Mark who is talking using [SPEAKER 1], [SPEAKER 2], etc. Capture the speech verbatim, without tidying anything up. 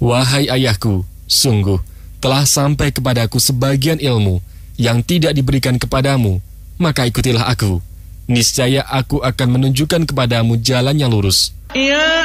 [SPEAKER 1] Wahai ayahku, sungguh telah sampai kepadaku sebagian ilmu yang tidak diberikan kepadamu, maka ikutilah aku. Niscaya aku akan menunjukkan kepadamu jalan yang lurus.
[SPEAKER 2] Ya